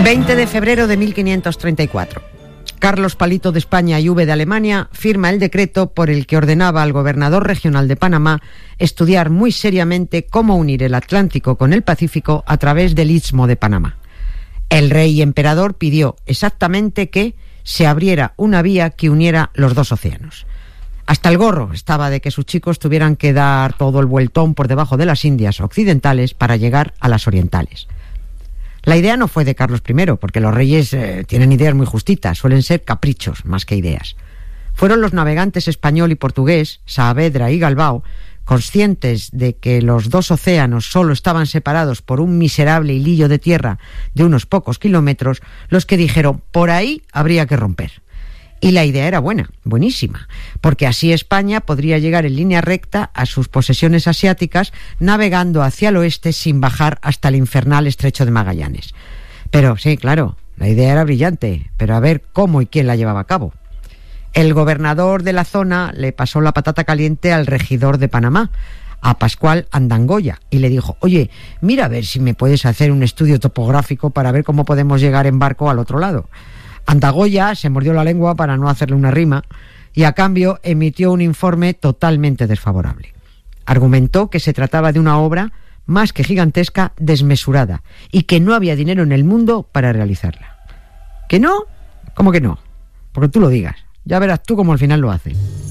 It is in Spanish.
20 de febrero de 1534. Carlos Palito de España y V de Alemania firma el decreto por el que ordenaba al gobernador regional de Panamá estudiar muy seriamente cómo unir el Atlántico con el Pacífico a través del Istmo de Panamá. El rey y emperador pidió exactamente que se abriera una vía que uniera los dos océanos. Hasta el gorro estaba de que sus chicos tuvieran que dar todo el vueltón por debajo de las Indias occidentales para llegar a las orientales. La idea no fue de Carlos I, porque los reyes tienen ideas muy justitas, suelen ser caprichos más que ideas. Fueron los navegantes español y portugués, Saavedra y Galbao, conscientes de que los dos océanos solo estaban separados por un miserable hilillo de tierra de unos pocos kilómetros, los que dijeron, por ahí habría que romper. Y la idea era buena, buenísima, porque así España podría llegar en línea recta a sus posesiones asiáticas navegando hacia el oeste sin bajar hasta el infernal estrecho de Magallanes. Pero sí, claro, la idea era brillante, pero a ver cómo y quién la llevaba a cabo. El gobernador de la zona le pasó la patata caliente al regidor de Panamá, a Pascual Andangoya, y le dijo, oye, mira a ver si me puedes hacer un estudio topográfico para ver cómo podemos llegar en barco al otro lado. Andagoya se mordió la lengua para no hacerle una rima y a cambio emitió un informe totalmente desfavorable. Argumentó que se trataba de una obra más que gigantesca, desmesurada, y que no había dinero en el mundo para realizarla. ¿Que no? ¿Cómo que no? Porque tú lo digas. Ya verás tú cómo al final lo hace.